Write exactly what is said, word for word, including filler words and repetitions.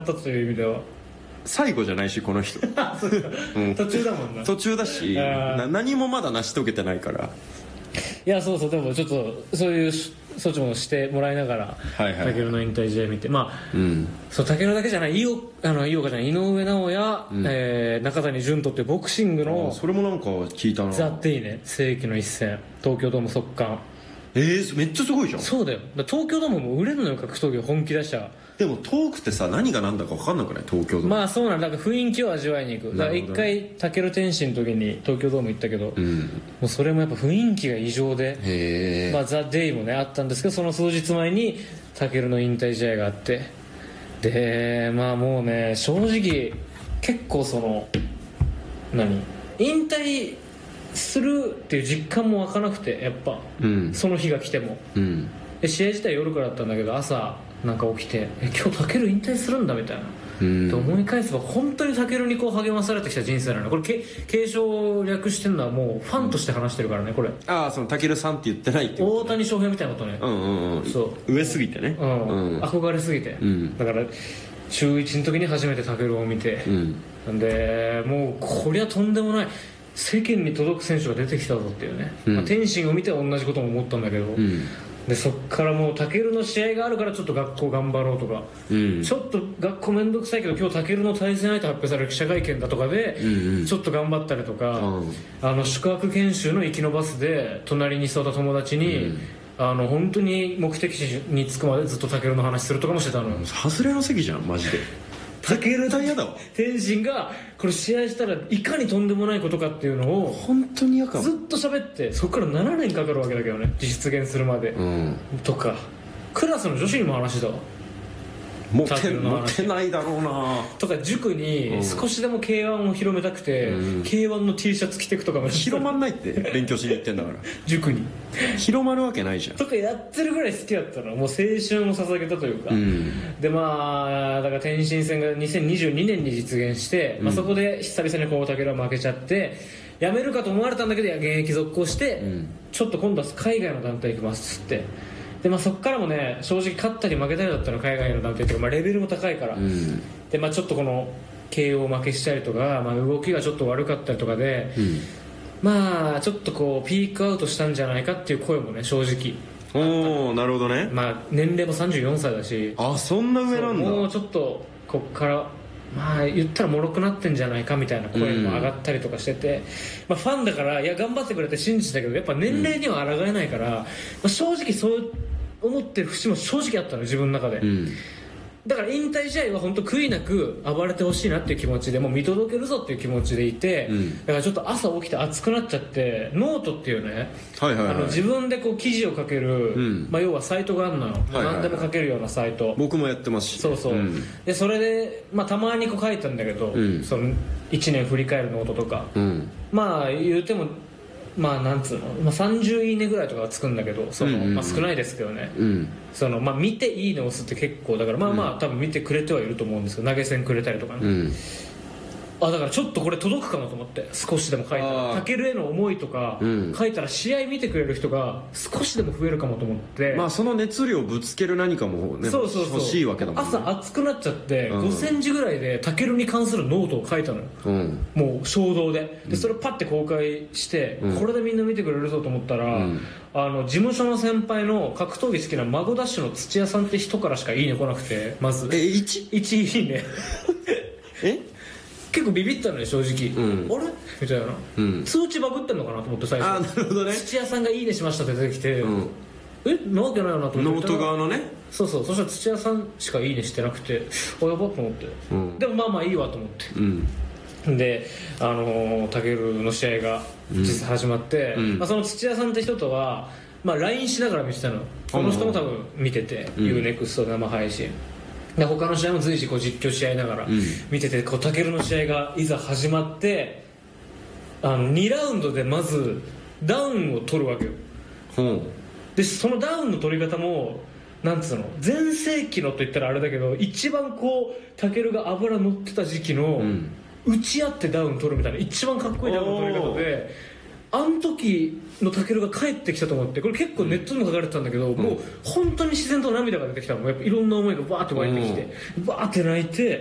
ったという意味では最後じゃないしこの人、 うん、途中だもんな。 途中だしな何もまだ成し遂げてないから。 いやそうそう、でもちょっとそういう措置もしてもらいながら武尊、はいはい、の引退試合見て、まあ、うん、そう武尊だけじゃない井岡、あの井岡じゃない井上尚弥、うん、えー、中谷潤人っていうボクシングのそれもなんか聞いたな。 ザっていいね、世紀の一戦、東京ドーム速乾。 えー、めっちゃすごいじゃん。 そうだよ、だ東京ドームも売れるのよ、格闘技を本気出したら。 でも遠くてさ何が何だか分かんなくない、東京ドーム。 まあそうなんだ、から雰囲気を味わいに行く。だから一回武尊天心の時に東京ドーム行ったけど、うん、もうそれもやっぱ雰囲気が異常で、 へー、 まあ、ザ・デイもねあったんですけど、その数日前に武尊の引退試合があって、でまあもうね正直結構その何引退するっていう実感も湧かなくて、やっぱ、うん、その日が来ても、うん、で試合自体夜からだったんだけど、朝なんか起きてえ今日武尊引退するんだみたいな、うん、で思い返せば本当に武尊にこう励まされてきた人生なの。これけ継承略してるのはもうファンとして話してるからねこれ。 ああ、その武尊さんって言ってないってこと、ね、 大谷翔平みたいなことね。 うんうんうん、そう上すぎてね、 うんうん、憧れすぎて、うん、だから中いちの時に初めて武尊を見て、うん、でもうこりゃとんでもない世間に届く選手が出てきたぞっていうね、うん、まあ、天心を見て同じことも思ったんだけど、うん、でそっからもう武尊の試合があるからちょっと学校頑張ろうとか、うん、ちょっと学校めんどくさいけど今日武尊の対戦相手発表される記者会見だとかで、うんうん、ちょっと頑張ったりとか、うん、あの宿泊研修の行きのバスで隣に座った友達に、うん、あの本当に目的地に着くまでずっと武尊の話するとかもしてたのよ。 外れの席じゃんマジで。 武尊嫌だわ。天心がこれ試合したらいかにとんでもないことかっていうのを本当に嫌かも。 ずっと喋って、そこからななねんかかるわけだけどね、実現するまで、うん、とかクラスの女子にも話だわ。 モテモテないだろうなとか、塾に少しでも ケーワン を広めたくて、うん、ケーワン の T シャツ着てくとかも広まんないって勉強しに行ってんだから塾に広まるわけないじゃんとかやってるぐらい好きだったの。もう青春を捧げたというか、うん、でまあだから天心戦がにせんにじゅうにねんに実現して、うん、まあ、そこで久々にこう武尊は負けちゃって辞めるかと思われたんだけど現役続行して、うん、ちょっと今度は海外の団体行きますっつって、でまあ、そこからもね正直勝ったり負けたりだったの海外の団体というか、まあ、レベルも高いから、うん、でまあ、ちょっとこの ケーオー 負けしたりとか、まあ、動きがちょっと悪かったりとかで、うん、まあちょっとこうピークアウトしたんじゃないかっていう声もね正直。 おお、なるほどね。 まあ年齢もさんじゅうよんさいだし、 あそんな上なんだ。 もうちょっとこっからまあ言ったら脆くなってんじゃないかみたいな声も上がったりとかしてて、うん、まあ、ファンだからいや頑張ってくれて信じてたけど、やっぱ年齢には抗えないから、うん、まあ、正直そう思ってる節も正直あったの自分の中で、うん、だから引退試合は本当悔いなく暴れてほしいなっていう気持ちでもう見届けるぞっていう気持ちでいて、うん、だからちょっと朝起きて熱くなっちゃってノートっていうね、はいはいはい、あの自分でこう記事を書ける、うん、まあ、要はサイトがあるのよ、はいはいはい、何でも書けるようなサイト、 僕もやってますし、 そうそう、うん、でそれで、まあ、たまにこう書いたんだけど、うん、そのいちねん振り返るノートとか、うん、まあ言うてもまあなんつうの、まあ、さんじゅういいねぐらいとかはつくんだけど、その、うんうんうん、まあ、少ないですけどね、うん、そのまあ、見ていいねを押すって結構だからまあまあ、うん、多分見てくれてはいると思うんですけど、投げ銭くれたりとかね、うん、あだからちょっとこれ届くかもと思って、少しでも書いたら武尊への思いとか、うん、書いたら試合見てくれる人が少しでも増えるかもと思って、 まあその熱量をぶつける何かもね、そうそうそう欲しいわけだもんね。 朝熱くなっちゃって、うん、ごセンチぐらいで武尊に関するノートを書いたのよ、うん、もう衝動で、でそれをパッて公開して、うん、これでみんな見てくれるぞと思ったら、うん、あの事務所の先輩の格闘技好きなマゴダッシュの土屋さんって人からしかいいね来なくて、まずえ いち? いちいいねえ結構ビビったのよ正直、うん、あれみたいな、うん、通知バグってんのかなと思って最初。 あなるほどね。 土屋さんがいいねしましたって出てきて、うん、えなわけないよなと思って、 ノート側のね、 そうそう、そしたら土屋さんしかいいねしてなくて、あやばっと思って、うん、でもまあまあいいわと思って、うん、であの武尊の試合が実際始まって、うん、まあ、その土屋さんって人とは、まあ、ライン しながら見てたの。この人も多分見てて、うん、ユーネクスト 生配信で他の試合も随時こう実況し合いながら見てて、こう武尊の試合がいざ始まって、あのにラウンドでまずダウンを取るわけよ、うん、でそのダウンの取り方もなんつうの、全盛期のと言ったらあれだけど一番こう武尊が脂乗ってた時期の、うん、打ち合ってダウン取るみたいな一番かっこいいダウンの取り方で、 あの時のタケルが帰ってきたと思って、これ結構ネットでも書かれてたんだけど、うん、もう本当に自然と涙が出てきたの。やっぱいろんな思いがバーって湧いてきて、バーって泣いて、